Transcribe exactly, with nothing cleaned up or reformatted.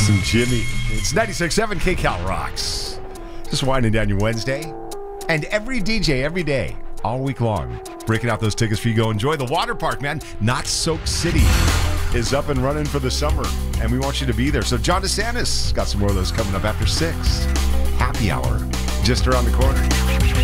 Some Jimmy. It's ninety-six point seven K-Cal Rocks. Just winding down your Wednesday. And every D J, every day, all week long, breaking out those tickets for you to go enjoy the water park, man. Not Soak City is up and running for the summer, and we want you to be there. So John DeSantis got some more of those coming up after six. Happy hour, just around the corner.